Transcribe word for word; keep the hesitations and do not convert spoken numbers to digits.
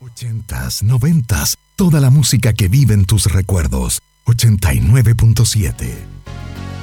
ochentas, noventas, toda la música que vive en tus recuerdos. ochenta y nueve punto siete